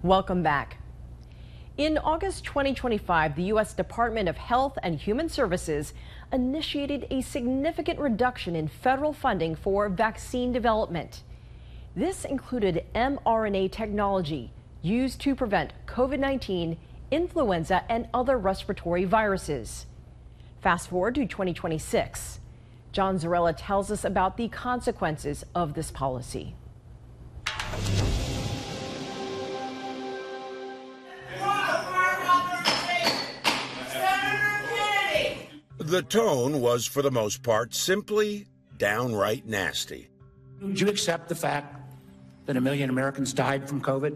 Welcome back. In August 2025, the U.S. Department of Health and Human Services initiated a significant reduction in federal funding for vaccine development. This included mRNA technology used to prevent COVID-19, influenza, and other respiratory viruses. Fast forward to 2026. John Zarrella tells us about the consequences of this policy. The tone was, for the most part, simply downright nasty. Would you accept the fact that 1 million Americans died from COVID?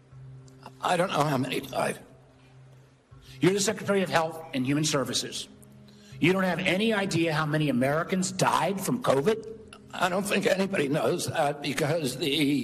I don't know how many died. You're the Secretary of Health and Human Services. You don't have any idea how many Americans died from COVID? I don't think anybody knows that because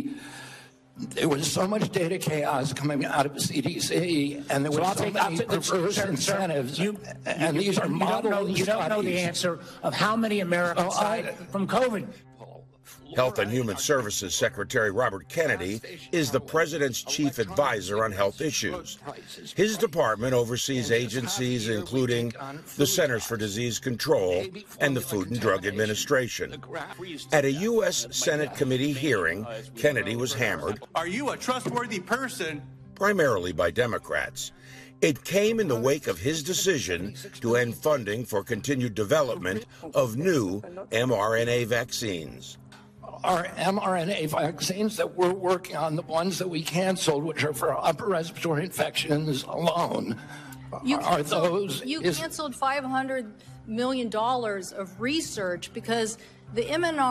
there was so much data chaos coming out of the CDC, and there was so many perverse incentives. And these are model studies. You don't know the answer of how many Americans died from COVID. Health and Human Services Secretary Robert Kennedy is the president's chief advisor on health issues. His department oversees agencies including the Centers for Disease Control and the Food and Drug Administration. At a U.S. Senate committee hearing, Kennedy was hammered. Are you a trustworthy person? Primarily by Democrats. It came in the wake of his decision to end funding for continued development of new mRNA vaccines. Our mRNA vaccines that we're working on, the ones that we canceled, which are for upper respiratory infections alone, you canceled $500 million of research because the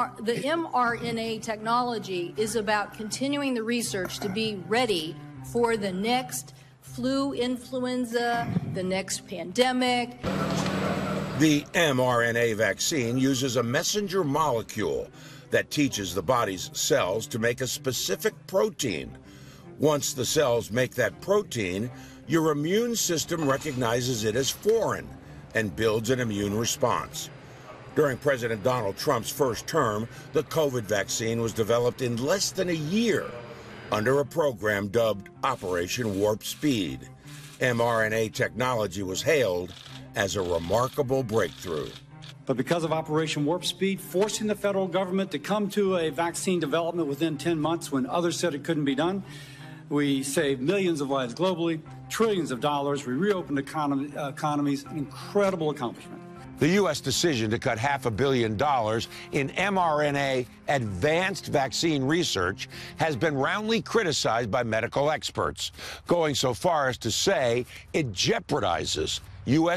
mRNA technology is about continuing the research to be ready for the next flu, influenza, the next pandemic. The mRNA vaccine uses a messenger molecule that teaches the body's cells to make a specific protein. Once the cells make that protein, your immune system recognizes it as foreign and builds an immune response. During President Donald Trump's first term, the COVID vaccine was developed in less than a year under a program dubbed Operation Warp Speed. mRNA technology was hailed as a remarkable breakthrough. But because of Operation Warp Speed, forcing the federal government to come to a vaccine development within 10 months when others said it couldn't be done, we saved millions of lives globally, trillions of dollars, we reopened economies, incredible accomplishment. The U.S. decision to cut $500 million in mRNA advanced vaccine research has been roundly criticized by medical experts, going so far as to say it jeopardizes U.S.